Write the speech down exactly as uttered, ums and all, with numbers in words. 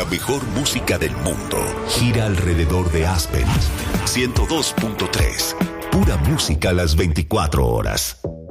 La mejor música del mundo gira alrededor de Aspen ciento dos punto tres. Pura música a las veinticuatro horas.